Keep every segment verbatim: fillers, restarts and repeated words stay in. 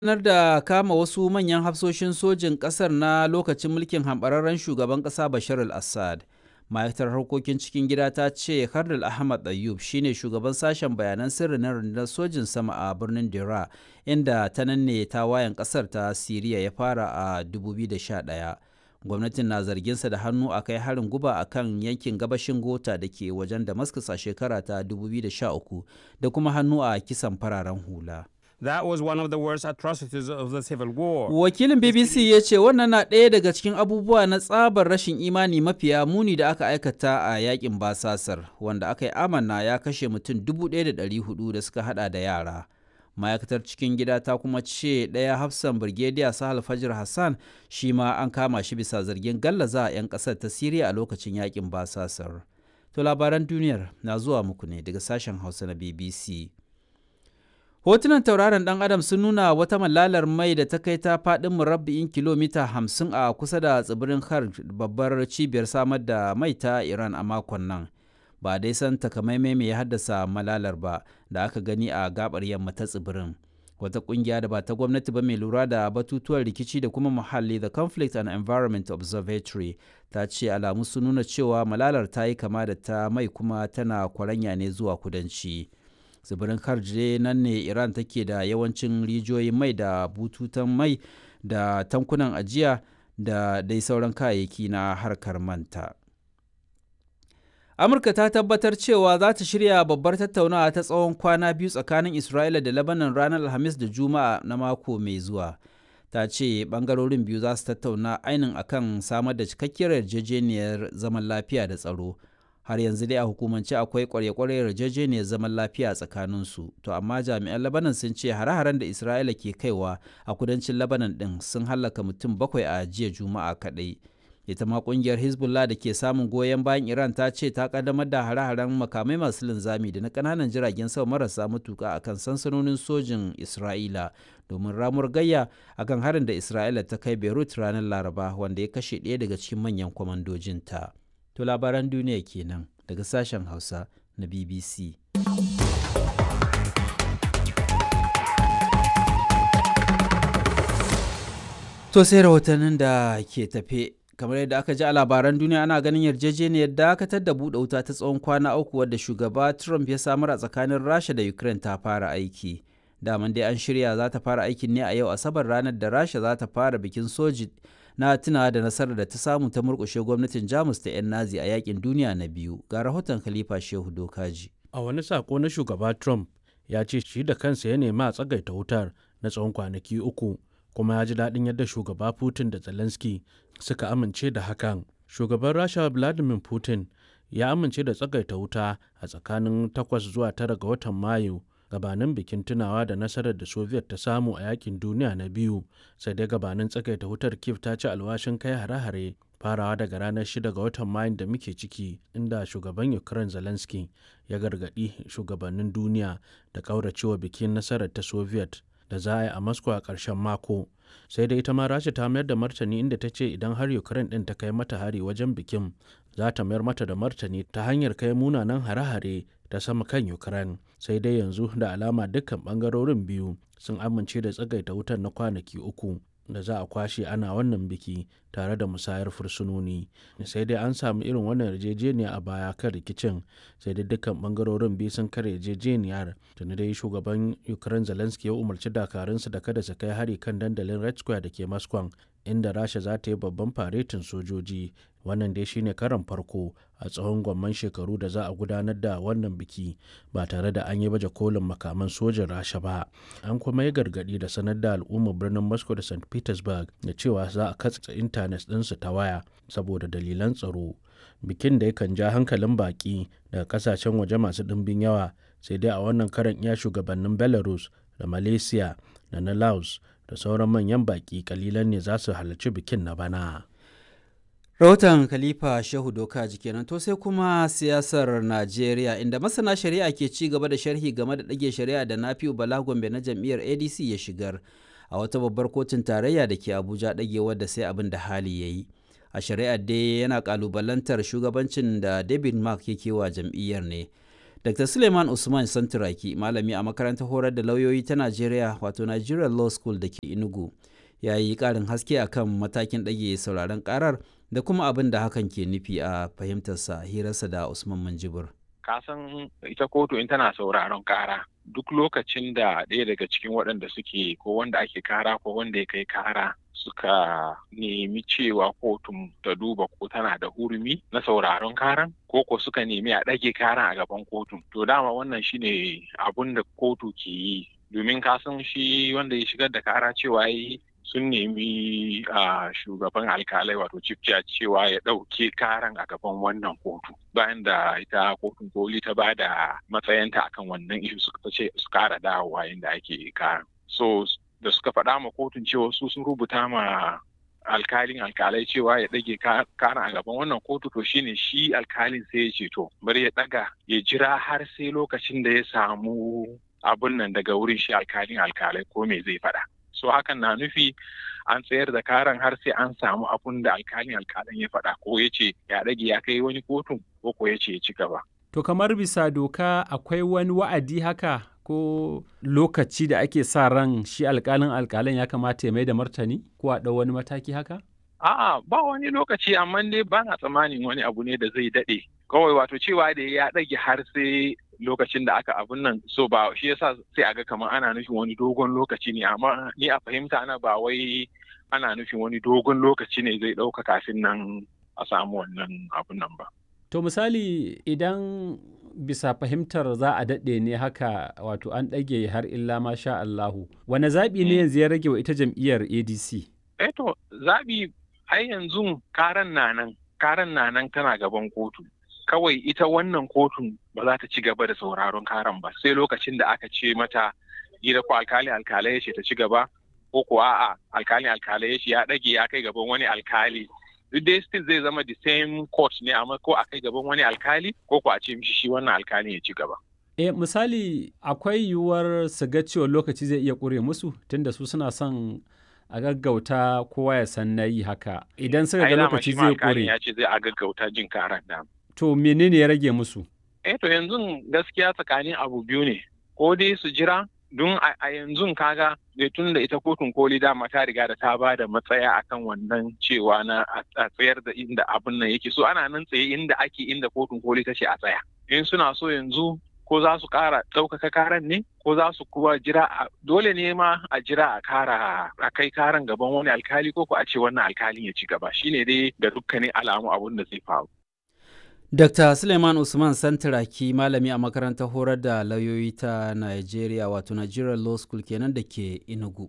sanar da kama wasu manyan hafsoshin sojin ƙasar na lokacin mulkin hamɓararren shugaban ƙasa Bashar al-Assad. Ma'aikatar harkokin cikin gida ta ce Kardal Ahmad Ayyub shine shugaban sashen bayanan sirri na rundunar sojin sama a birnin Dira, inda ta nan ne tawayen ƙasar ta Siriya ya fara a dubu biyu da sha ɗaya. Gwamnatin na zarginsa da hannu a kai harin guba a kan yankin gabashin Gota da ke wajen Damascus a shekara ta dubu biyu da sha uku da kuma hannu a kisan fararen hula. That was one of the worst atrocities of the civil war. Wakilin B B C ya ce wannan na ɗaya daga cikin abubuwa na tsabar rashin imani mafiya muni da aka aikata a yakin basasar, wanda aka yi amanna ya kashe mutum dubu ɗaya da ɗari hudu da suka hada da yara. Ma'aikatar cikin gida ta kuma ce ɗaya hafsan Birgediya Sahal Fajr Hassan shi ma an kama shi bisa zargin gallaza a 'yan ƙasar ta Siriya a lokacin yakin basasar. To labaran duniyar na zuwa muku ne daga sashen Hausa na B B C. Hotunan tauraron ɗan Adam sun nuna wata malalar mai da ta kai ta faɗin murabba'in kilomita hamsin a kusa da tsibirin Khark, babbar cibiyar samar da mai ta Iran a makon nan. Ba dai san takamaimai mai ya haddasa malalar ba da aka gani a gabar yamma ta tsibirin. Wata ƙungiya da ba ta gwamnati ba mai lura da batutuwan rikici da kuma muhalli, The Conflict and Environment Observatory, ta ce alamu sun nuna cewa malalar ta yi kama da ta mai kuma tana kwaranya ne zuwa kudanci. Tsibirin Karje nan ne Iran take da yawancin rijiyoyin mai da bututun mai da tankunan ajiya da dai sauran kayayyaki na harkar manta. Amurka ta tabbatar cewa za ta shirya babbar tattaunawa ta tsawon kwana biyu tsakanin Isra'ila da Lebanon ranar Alhamis da Juma'a na mako mai zuwa. Ta ce ɓangarorin biyu za su tattauna ainin akan samar da cikakkiyar yarjejeniyar zaman lafiya da tsaro. Har yanzu dai a hukumance akwai kwarye-kwarye yarjejeniyar zaman lafiya tsakaninsu, to amma jami'an Lebanon sun ce hare-haren da Isra'ila ke kaiwa a kudancin Lebanon ɗin sun hallaka mutum bakwai a jiya Juma'a kaɗai. Ita ma ƙungiyar Hezbollah da ke samun goyon bayan Iran ta ce ta ƙaddamar da hare-haren makamai masu linzami da na ƙananan jiragen sama marasa matuƙa akan sansanonin sojin Isra'ila domin ramuwar gayya akan harin da Isra'ila ta kai Beirut ranar Laraba, wanda ya kashe ɗaya daga cikin manyan kwamandojinta. To labaran duniya kenan daga sashen Hausa na B B C. To sai rahotannin da ke tafe. Kamar yadda aka ji a labaran duniya, ana ganin yarjejeniyar dakatar da buɗe wuta ta tsawon kwana uku wadda shugaba Trump ya samar a tsakanin Rasha da Ukraine ta fara aiki. Daman dai an shirya za ta fara aikin ne a yau Asabar, ranar da Rasha za ta fara bikin soji na tunawa da nasarar da ta samu ta murƙushe gwamnatin Jamus ta 'yan Nazi a yakin duniya na biyu. Ga rahoton Khalifa Shehu Dokaji. A wani sako na shugaba Trump ya ce shi da kansa ya nema a tsagaita wutar na tsawon kwanaki uku, kuma ya ji daɗin yadda shugaba Putin da Zelensky suka amince da hakan. Shugaban Rasha Vladimir Putin ya amince da tsagaita wuta a tsakanin takwas zuwa tara ga watan Mayu, gabanin bikin tunawa da nasarar da Soviet ta samu a yakin duniya na biyu. Sai dai gabanin tsagaita wutar, Kiev ta ci alwashin kai hare-hare farawa daga ranar shida ga watan Mayun da muke ciki, inda shugaban Ukraine Zelensky ya gargaɗi shugabannin duniya da ƙauracewa bikin nasarar ta Soviet da za a yi a Moscow a ƙarshen mako. Sai dai ita ma Rasha ta mayar da martani, inda ta ce idan har Ukraine ɗin ta kai mata hari wajen bikin, za ta mayar mata da martani ta hanyar kai munanan hare-hare ta sama kan Ukraine. Sai dai yanzu da alama dukkan ɓangarorin biyu sun amince da tsagaita wutar na kwanaki uku da za a kwashe ana wannan biki tare da musayar fursunoni. Sai dai an samu irin wannan yarjejeniya a baya kan rikicin, sai dai dukkan bangarorin biyu sun kare yarjejeniyar. Tuni dai shugaban Ukraine Zelensky ya umarci dakarunsu da kada su kai hari kan dandalin Red Square da ke Moscow, inda Rasha za ta yi babban faretin sojoji. Wannan dai shine karon farko a tsawon gwamman shekaru da za a gudanar da wannan biki ba tare da an yi baje kolin makaman sojin Rasha ba. An kuma yi gargadi da sanar da al'ummar birnin Moscow da Saint Petersburg da cewa za a katse intanet ɗinsu ta waya saboda dalilan tsaro. Bikin da yakan ja hankalin baki daga kasashen waje masu ɗimbin yawa, sai dai a wannan karan iya shugabannin Belarus da Malaysia da na Laos da sauran manyan baki kalilan ne za su halarci bikin na bana. Rahoton Khalifa Shehu Dokaji kenan. To sai kuma siyasar Najeriya, inda masana shari'a ke ci gaba da sharhi game da ɗage shari'a da Nafi'u Bala Gombe na jam'iyyar A D C ya shigar a wata babbar kotun tarayya da ke Abuja, ɗagewar da sai abin da hali ya yi. A shari'ar dai yana ƙalubalantar shugabancin da David Mark yake wa jam'iyyar ne. Dr. Suleiman Usman Santuraki, malami a makarantar horar da lauyoyi ta Najeriya wato Nigerian Law School da ke Enugu, ya yi ƙarin haske akan matakin ɗage sauraron ƙarar da kuma abin da hakan ke nufi a fahimtarsa hirarsa da Usman Manjibur. Kasan ita kotu in tana sauraron kara duk lokacin da ɗaya daga cikin waɗanda suke ko wanda ake kara ko wanda ya kai kara suka nemi cewa kotun ta duba ko tana da hurumi na sauraron karan ko ko suka nemi a ɗage karan a gaban kotun. To dama wannan shine abun da kotu ke yi, domin kasan shi wanda ya shigar da kara cewa yi sun nemi a shugaban alkalai wato chief judge cewa ya ɗauke karan a gaban wannan kotu bayan da ita kotun koli ta ba da matsayinta akan wannan ishu suka ce su kara dawowa inda ake karan. So da suka faɗa ma kotun cewa su sun rubuta ma alkalin alkalai cewa ya ɗage karan a gaban wannan kotu, to shine shi alkalin sai ya ce to bari ya ɗaga ya jira har sai lokacin da ya samu abun nan daga wurin shi alkalin alkalai ko me zai faɗa. So hakan na nufi an tsayar da karan har sai an samu abun da alkalin alkalin ya faɗa ko ya ce ya ɗage ya kai wani kotun ko ko ya ce ya ci gaba. To kamar bisa doka akwai wani wa'adi haka ko lokaci da ake sa ran shi alkalin alkalin ya kamata ya mai da martani ko a ɗau wani mataki haka? A'a ba wani lokaci, amma dai ba na tsammanin wani abu ne da zai daɗe. Kawai wato cewa da ya ɗage har sai lokacin da aka abun nan, so ba shi yasa sai a ga kamar ana nufin wani dogon lokaci ne, amma ni a fahimta ana ba wai ana nufin wani dogon lokaci ne zai ɗauka kafin nan a samu wannan abun nan ba. To misali idan bisa fahimtar za a daɗe ne haka wato an ɗage har illa ma sha Allahu, wane zaɓi ne yanzu ya rage wa ita jam'iyyar A D C? Eh to zaɓi ai yanzu karan na nan, karan na nan tana gaban kotu. Kawai ita wannan kotun ba za ta ci gaba da sauraron karan ba sai lokacin da aka ce mata gida ko alkali alkalai ya ce ta ci gaba ko ko a'a alkali alkalai ya ce ya ɗage ya kai gaban wani alkali. Duk dai still zai zama the same court ne, amma ko a kai gaban wani alkali ko ko a ce mishi shi wannan alkalin ya ci gaba. E misali akwai yiwuwar su ga cewa lokaci zai iya ƙure musu tunda su suna son a gaggauta kowa ya san na yi haka idan suka ga lokaci zai ƙure. Ya ce zai a gaggauta jin karan da. To menene ya rage musu? Eh to yanzu gaskiya tsakanin abu biyu ne, ko dai su jira don a yanzu kaga da tun da ita kotun koli dama ta riga da ta ba da matsaya akan wannan cewa na a tsayar da inda abin nan yake, so ana nan tsaye inda ake inda kotun koli ta ce a tsaya. In suna so yanzu ko za su kara ɗaukaka karan ne ko za su kuwa jira, dole ne ma a jira a kara a kai karan gaban wani alkali ko ko a ce wannan alkalin ya ci gaba, shine dai da dukkanin alamu abin da zai faru. Dr. Suleiman Usman Santuraki, malami a makarantar horar da lauyoyi ta Najeriya wato Nigerian Law School kenan da ke Enugu.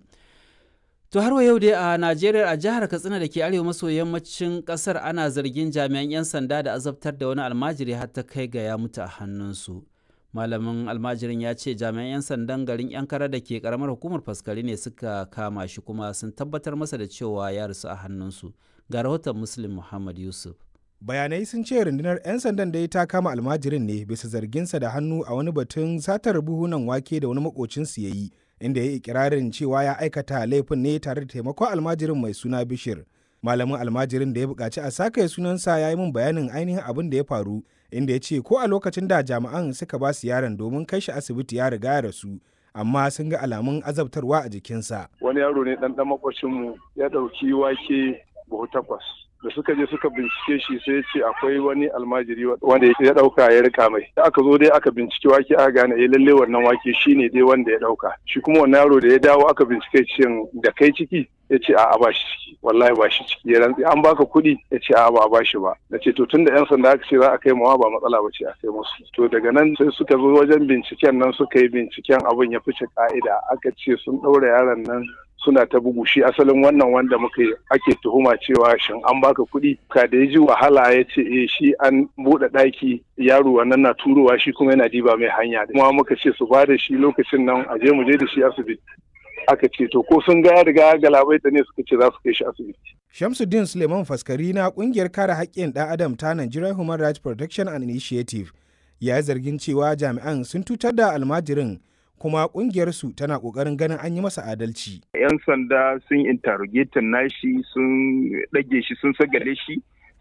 To har wa yau dai a Najeriya a jihar Katsina da ke arewa maso yammacin kasar ana zargin jami'an 'yan sanda da azabtar da wani almajiri har ta kai ga ya mutu a hannunsu. Malamin almajirin ya ce jami'an 'yan sandan garin 'yan kara da ke karamar hukumar faskari ne suka kama shi kuma sun tabbatar masa da cewa ya rasu a hannunsu. Ga rahoton Muslim Muhammad Yusuf. Bayanai sun ce rundunar 'yan sandan da ta kama almajirin ne bisa zarginsa da hannu a wani batun satar buhunan wake da wani makocinsu ya yi, inda ya yi ikirarin cewa ya aikata laifin ne tare da taimakon almajirin mai suna Bishir. Malamin almajirin da ya buƙaci a sakaye sunansa ya yi min bayanin ainihin abin da ya faru, inda ya ce ko a lokacin da jami'an suka ba su yaron domin kai shi asibiti ya riga ya rasu, amma sun ga alamun azabtarwa a jikinsa. Wani yaro ne ɗan ɗan makocinmu ya ɗauki wake buhu takwas. Da suka je suka bincike shi sai ya ce akwai wani almajiri wanda ya dauka ya rika mai. Da aka zo dai aka bincike wake aka gane eh lalle wannan wake shine dai wanda ya dauka. Shi kuma wannan yaro da ya dawo aka bincike shi da kai ciki ya ce a'a ba shi ciki, wallahi ba shi ciki. Ya rantsi an baka kuɗi ya ce a'a ba ba shi ba. Na ce to tunda yan sanda aka ce za a kai mawa ba matsala ba ce a kai musu. To daga nan sai suka zo wajen binciken nan suka yi binciken abin ya fice ka'ida, aka ce sun ɗaura yaron nan suna ta bugu shi asalin wannan wanda muka ake tuhuma cewa shin an baka kuɗi ka da ya ji wahala ya ce eh shi an buɗe ɗaki yaro wannan na turowa shi kuma yana diba mai hanya kuma muka ce su bada shi lokacin nan a je mu je da shi asibiti aka ce to ko sun ga ya riga galabaita ne suka ce za su kai shi asibiti. Shamsuddin Suleiman Faskari na kungiyar kare haƙƙin ɗan adam ta Nigerian Human Rights Protection and Initiative ya yi zargin cewa jami'an sun tutar da almajirin kuma kungiyarsu tana kokarin ganin an yi masa adalci. 'Yan sanda sun interrogator nashi sun ɗage shi sun sagale shi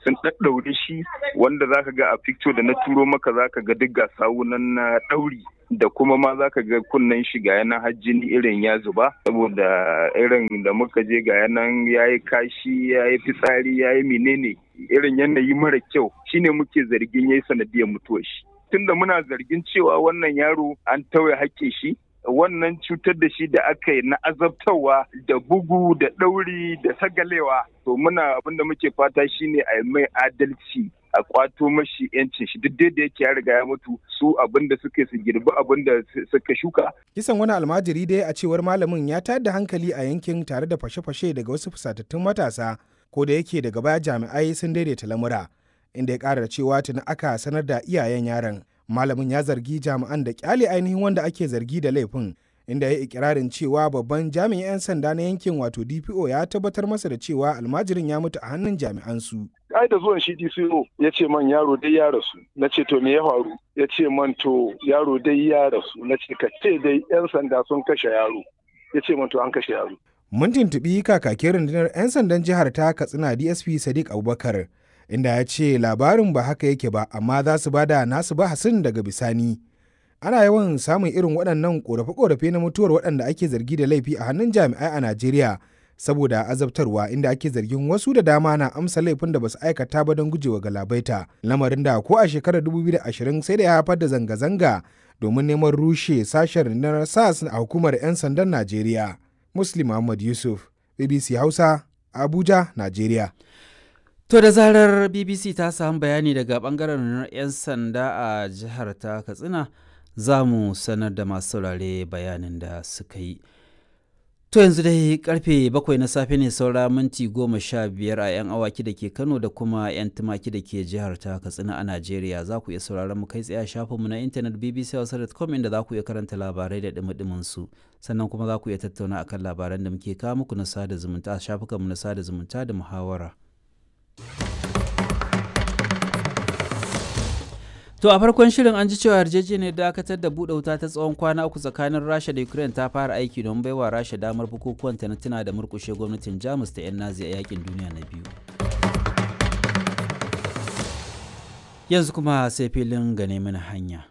sun ɗaɗɗaure shi wanda zaka ga a picture da na turo maka zaka ga duk ga sawunan na ɗauri da kuma ma zaka ga kunnen shi ga yanan hajjini irin ya zuba saboda irin da muka je ga yanan yayi kashi yayi fitsari yayi menene irin yanayi mara kyau shine muke zargin yayi sanadiyar mutuwar shi tunda muna zargin cewa wannan yaro an tauye haƙƙin shi wannan cutar da shi da aka yi na azabtarwa da bugu da ɗauri da sagalewa to muna abinda muke fata shine a yi mai adalci a kwato mashi yancin shi duk da yake ya riga ya mutu su abinda suke su girbi abinda suka shuka. Kisan wani almajiri dai a cewar malamin ya tayar da hankali a yankin tare da fashe-fashe daga wasu fusatattun matasa ko da yake daga baya jami'ai sun daidaita lamura inda ya ƙara cewa tuni aka sanar da iyayen yaron. Malamin ya zargi jami'an da kyale ainihin wanda ake zargi da laifin inda ya yi ikirarin cewa babban jami'in 'yan sanda na yankin wato D P O ya tabbatar masa da cewa almajirin ya mutu a hannun jami'an su. Ai da zuwan shi D C O ya ce man yaro dai ya rasu na ce to me ya faru ya ce man to yaro dai ya rasu na ce ka ce dai 'yan sanda sun kashe yaro ya ce man to an kashe yaro. Mun tuntuɓi kakakin rundunar 'yan sandan jihar ta Katsina D S P Sadiq Abubakar inda ya ce labarin ba haka yake ba amma za su bada nasu bahasin daga bisani. Ana yawan samun irin waɗannan ƙorafe-ƙorafe na mutuwar waɗanda ake zargi da laifi a hannun jami'ai a Najeriya saboda azabtarwa inda ake zargin wasu da dama na amsa laifin da basu aikata ba don gujewa galabaita. Lamarin da ko a shekarar dubu biyu da ashirin sai da ya haifar da zanga-zanga domin neman rushe sashen rundunar S A S a hukumar 'yan sandan Najeriya. Muslim Muhammad Yusuf, B B C Hausa, Abuja, Najeriya. To da zarar B B C ta samu bayani daga bangaren 'yan sanda a jihar ta Katsina za mu sanar da masu saurare bayanin da suka yi. To yanzu dai karfe bakwai na safe ne saura minti goma sha biyar a 'yan awaki da ke Kano da kuma 'yan tumaki da ke jihar ta Katsina a Najeriya. Za ku iya sauraron mu kai tsaye a shafinmu na intanet b b c hausa dot com inda za ku iya karanta labarai da dumi su. Sannan kuma za ku iya tattauna akan labaran da muke kawo muku na sada zumunta a shafukanmu na sada zumunta da muhawara. To a farkon shirin an ji cewa yarjejeniyar dakatar da buɗe wuta ta tsawon kwana uku tsakanin Rasha da Ukraine ta fara aiki don baiwa Rasha damar bukukuwan ta na tuna da murƙushe gwamnatin Jamus ta 'yan Nazi a yakin duniya na biyu. Yanzu kuma sai filin gane mana hanya.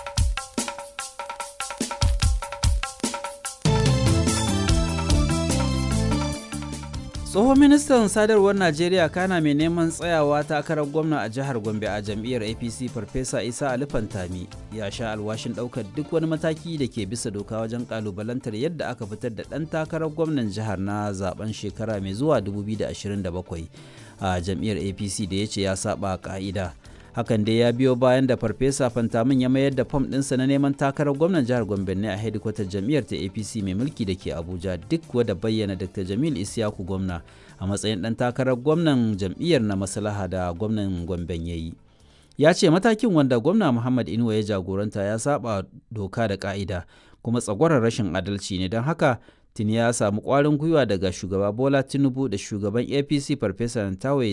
Tsohon ministan sadarwar Najeriya kana mai neman tsayawa takarar gwamna a jihar Gombe a jam'iyyar A P C Farfesa Isa Ali Fantami ya sha alwashin ɗaukar duk wani mataki da ke bisa doka wajen ƙalubalantar yadda aka fitar da ɗan takarar gwamnan jihar na zaben shekara mai zuwa dubu biyu da ashirin da bakwai a jam'iyyar A P C da ya ce ya saba ƙa'ida. Hakan dai ya biyo bayan da Farfesa Fantamin ya mayar da fam ɗinsa na neman takarar gwamnan jihar Gombe ne a hedikwatar jam'iyyar ta A P C mai mulki da ke Abuja duk wadda bayyana Dr. Jamil Isyaku gwamna a matsayin ɗan takarar gwamnan jam'iyyar na maslaha da gwamnan Gomben ya yi. Ya ce matakin wanda gwamna Muhammad Inuwa ya jagoranta ya saba doka da ka'ida kuma tsagwarar rashin adalci ne don haka tuni ya samu ƙwarin gwiwa daga shugaba Bola Tinubu da shugaban A P C Farfesa Nantawe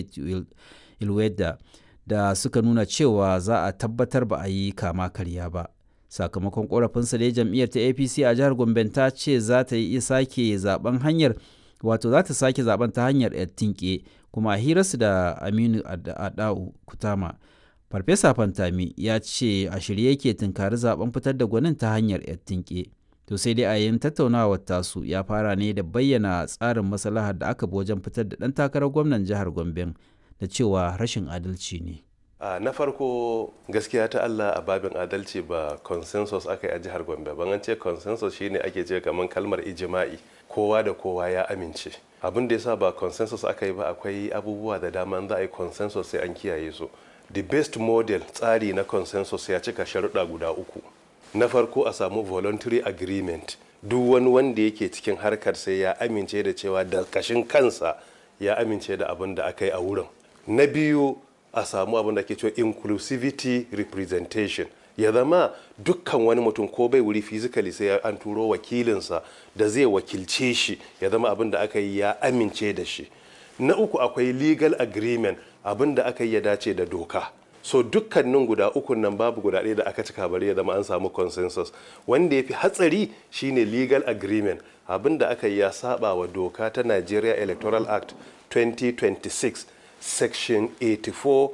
Ilweda da suka nuna cewa za a tabbatar ba a yi kama karya ba. Sakamakon korafinsa da jam'iyyar ta A P C a jihar Gombe ta ce za ta yi sake zaben hanyar wato za ta sake zaben ta hanyar tinke kuma a hirarsu da Aminu Adau Kutama Farfesa Fantami ya ce a shirye yake tunkari zaben fitar da gwanin ta hanyar tinke. To sai dai a yin tattaunawar tasu ya fara ne da bayyana tsarin maslahar da aka bi wajen fitar da ɗan takarar gwamnan jihar Gombe da cewa rashin adalci ne. Uh, na farko gaskiya ta Allah a babin adalci ba consensus aka yi a jihar Gombe ban an ce consensus shine ake ce kamar kalmar ijima'i kowa da kowa ya amince abin da yasa ba consensus aka yi ba akwai abubuwa da dama za a yi consensus sai an kiyaye su. The best model tsari na consensus ya cika sharuɗa guda uku. Na farko a samu voluntary agreement duk wani wanda yake cikin harkar sai ya amince da cewa da kashin kansa ya amince da abin da aka yi a wurin. Na biyu a samu abin da ke cewa inclusivity representation ya zama dukkan wani mutum ko bai wuri physically sai an turo wakilinsa da zai wakilce shi ya zama abin da aka yi ya amince da shi. Na uku akwai legal agreement abin da aka yi ya dace da doka. So dukkanin guda ukun nan babu guda ɗaya da aka cika bari ya zama an samu consensus. Wanda ya fi hatsari shine legal agreement abin da aka yi ya saba wa doka ta Nigeria Electoral Act twenty twenty-six section eighty-four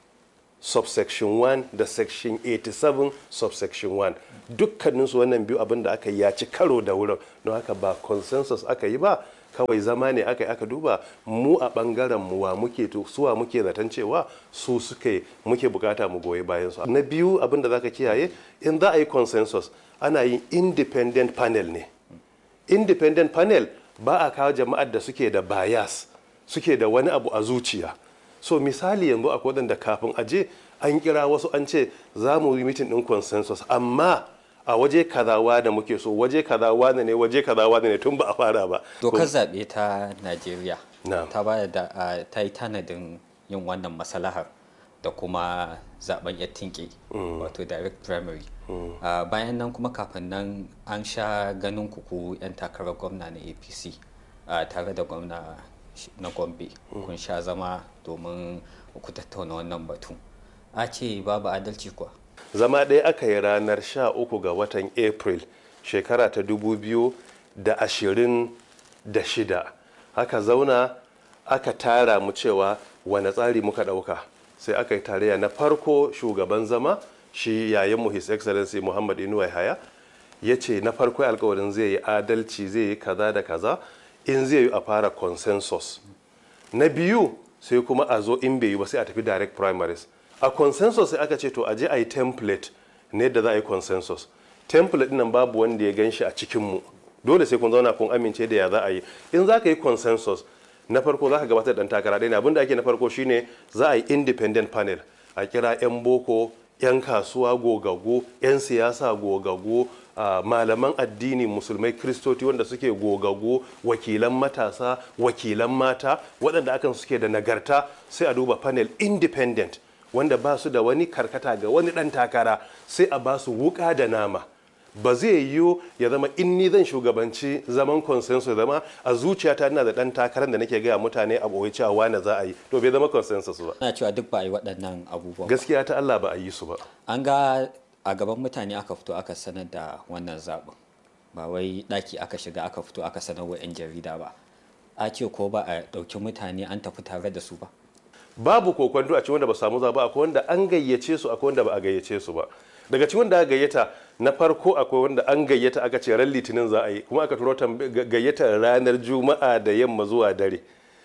subsection one da section eighty-seven subsection one. Dukkaninsu wannan biyu abin da aka yi ya ci karo da wurin, don haka ba consensus aka yi ba, kawai zama ne aka yi aka duba mu a bangaren mu wa muke to suwa muke zaton cewa su suke muke bukata mu goyi bayan su. Na biyu abin da zaka kiyaye, in za a yi consensus ana yin independent panel ne. Independent panel ba a kawo jama'ar da suke da bias, suke da wani abu a zuciya. So misali yanzu akwai wadanda kafin aje an kira wasu an ce za mu yi mitin din consensus, amma a waje kazawa da muke so, waje kazawa ne waje kazawa ne tun ba a fara ba. Dokar zaɓe ta Najeriya ta ba da ta yi tanadin yin wannan masalahar da kuma zaben yattinke wato direct primary. Bayan nan kuma kafin nan an sha ganin kuku 'yan takarar gwamna na A P C tare da gwamna na Gombe kun sha zama domin ku tattauna wannan batu. A ce babu adalci kuwa? Zama ɗaya aka yi ranar sha uku ga watan April shekara ta dubu biyu da ashirin da shida. Aka zauna aka tara mu cewa wane tsari muka ɗauka. Sai aka yi tarayya na farko shugaban zama shi yayin His Excellency Muhammad Inuwa Yahaya ya ce na farko alkawarin zai yi adalci, zai yi kaza da kaza, in zai yi a fara consensus. Na biyu sai kuma a zo in bai yi ba sai a tafi direct primaries. A consensus sai aka ce to aje a yi template ne da za a yi consensus. Template nan babu wanda ya gan shi a cikinmu, dole sai kun zauna kun amince da ya za a yi. In za ka yi consensus na farko za ka gabatar da ɗan takara ɗaya ne. Abin da ake na farko shine za a yi independent panel, a kira 'yan boko, 'yan kasuwa gogaggo, 'yan siyasa gogaggo, uh, malaman addini musulmai kristoti wanda suke gogaggo, wakilan matasa, wakilan mata waɗanda akan suke da nagarta, sai a duba panel independent wanda ba su da wani karkata ga wani ɗan takara, sai a ba su wuƙa da nama. Ba zai yiwu ya zama in ni zan shugabanci zaman consensus zama a zuciyata ina da ɗan takarar da nake gaya mutane a ɓoye cewa wane za a yi, to bai zama consensus ba. Ana cewa duk ba a yi waɗannan abubuwan. Gaskiya ta Allah ba a yi su ba. An ga a gaban mutane aka fito aka sanar da wannan zaɓin, ba wai ɗaki aka shiga aka fito aka sanar wa 'yan jarida ba. A ce ko ba a ɗauki mutane an tafi tare da su ba. Babu kokwanto a cikin wanda ba samu zaɓa, akwai wanda an gayyace su, akwai wanda ba a gayyace su ba. Daga cikin wanda aka gayyata na farko akwai wanda an gayyata aka ce ran litinin za a yi, kuma aka turo gayyatar ranar juma'a da yamma zuwa dare.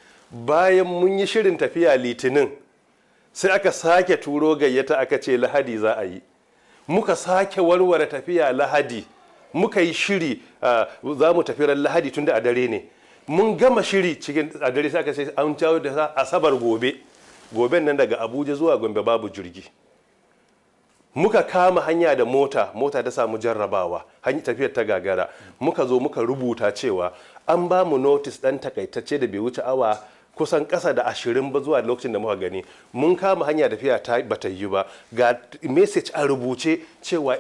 Bayan mun yi shirin tafiya litinin sai aka sake turo gayyata aka ce lahadi za a yi. Muka sake warware tafiya lahadi, muka yi shiri za mu tafi ran lahadi tunda a dare ne. Mun gama shiri cikin a dare sai aka ce an jawo da asabar gobe. Goben nan daga Abuja zuwa Gombe babu jirgi. Muka kama hanya da mota, mota ta samu jarrabawa, hanyar tafiyar ta gagara. Muka zo muka rubuta cewa an ba mu notice ɗan takaitacce da bai wuce awa kusan ƙasa da ashirin ba zuwa lokacin da muka gani. Mun kama hanya tafiya ta bata yi ba, ga message a rubuce cewa